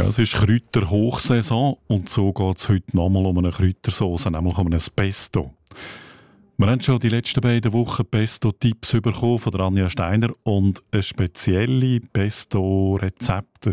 Ja, es ist Kräuterhochsaison und so geht es heute nochmal um eine Kräutersauce, nämlich um ein Pesto. Wir haben schon die letzten beiden Wochen Pesto-Tipps bekommen von der Anja Steiner und ein spezielles Pesto-Rezept,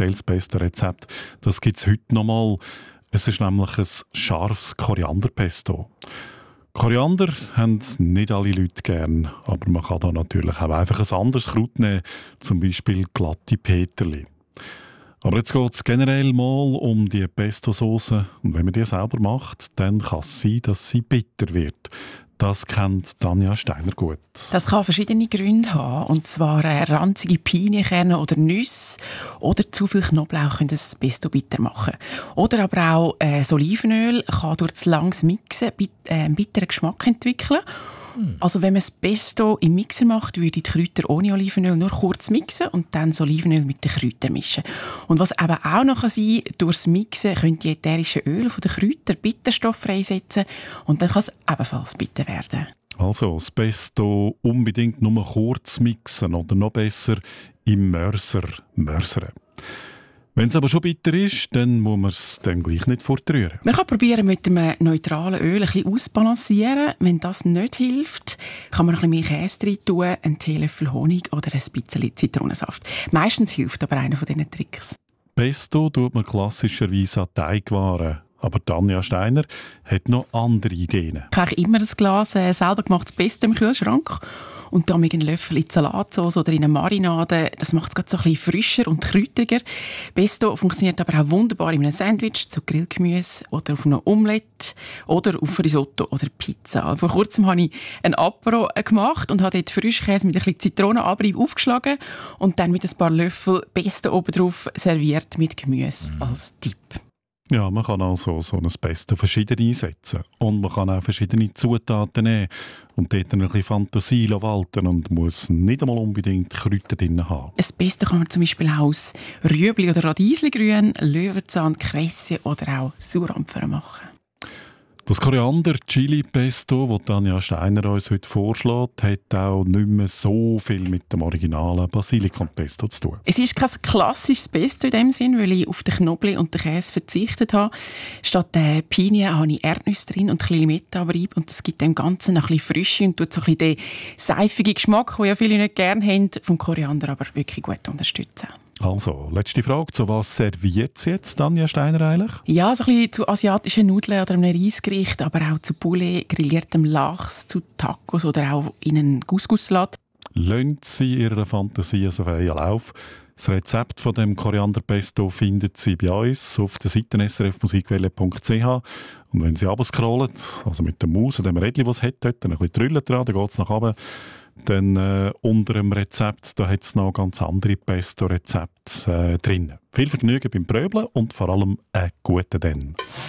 das gibt es heute nochmal. Es ist nämlich ein scharfes Korianderpesto. Koriander haben nicht alle Leute gern, aber man kann da natürlich auch einfach ein anderes Kraut nehmen, zum Beispiel glatte Peterli. Aber jetzt geht es generell mal um die Pesto-Sauce. Und wenn man die selber macht, dann kann es sein, dass sie bitter wird. Das kennt Anja Steiner gut. Das kann verschiedene Gründe haben. Und zwar ranzige Pinienkerne oder Nüsse oder zu viel Knoblauch können das Pesto bitter machen. Oder aber auch das Olivenöl kann durch das langes Mixen einen bitteren Geschmack entwickeln. Also wenn man das Pesto im Mixer macht, würde ich die Kräuter ohne Olivenöl nur kurz mixen und dann das Olivenöl mit den Kräutern mischen. Und was eben auch noch sein kann, durch das Mixen können die ätherischen Öle der Kräuter Bitterstoff freisetzen und dann kann es ebenfalls bitter werden. Also das Pesto unbedingt nur kurz mixen oder noch besser im Mörser mörsern. Wenn es aber schon bitter ist, dann muss man es dann gleich nicht fortrühren. Man kann probieren, mit einem neutralen Öl ein bisschen auszubalancieren. Wenn das nicht hilft, kann man ein bisschen mehr Käse rein tun, einen Teelöffel Honig oder ein bisschen Zitronensaft. Meistens hilft aber einer von diesen Tricks. Pesto tut man klassischerweise an Teigwaren. Aber Anja Steiner hat noch andere Ideen. Ich habe immer ein Glas selber gemachtes Pesto im Kühlschrank und dann mit einem Löffel in die Salatsauce oder in eine Marinade. Das macht es gerade so ein bisschen frischer und kräutriger. Pesto funktioniert aber auch wunderbar in einem Sandwich, zu Grillgemüse oder auf einem Omelette oder auf Risotto oder Pizza. Vor kurzem habe ich ein Apéro gemacht und habe dort Frischkäse mit ein bisschen Zitronenabrieb aufgeschlagen und dann mit ein paar Löffel Pesto oben drauf serviert mit Gemüse als Tipp. Ja, man kann also so ein Pesto verschieden einsetzen. Und man kann auch verschiedene Zutaten nehmen und dort ein bisschen Fantasie walten und muss nicht einmal unbedingt Kräuter drin haben. Ein Pesto kann man zum Beispiel aus Rüebli oder Radiesligrün, Löwenzahn, Kresse oder auch Sauerampfer machen. Das Koriander-Chili-Pesto, das Anja Steiner uns heute vorschlägt, hat auch nicht mehr so viel mit dem originalen Basilikum-Pesto zu tun. Es ist kein klassisches Pesto in dem Sinn, weil ich auf den Knoblauch und den Käse verzichtet habe. Statt der Pinie habe ich Erdnüsse drin und ein bisschen Limettabrieb und das gibt dem Ganzen noch ein bisschen Frische und tut so ein bisschen den seifigen Geschmack, den ja viele nicht gerne haben, vom Koriander aber wirklich gut unterstützen. Also, letzte Frage. Zu was serviert sie jetzt, Anja Steiner, eigentlich? Ja, so ein bisschen zu asiatischen Nudeln oder einem Reisgericht, aber auch zu Poulet, grilliertem Lachs, zu Tacos oder auch in einen Couscous-Salat. Lassen Sie ihrer Fantasie also freien Lauf. Das Rezept von dem Korianderpesto findet Sie bei uns auf der Seite srfmusikwelle.ch. Und wenn Sie runterscrollen, also mit der Maus und dem Rädchen, das es hat, dort, ein bisschen drüllen dran, dann geht es nach oben. Dann unter dem Rezept, da hat es noch ganz andere Pesto-Rezepte drin. Viel Vergnügen beim Pröbeln und vor allem einen guten Dann.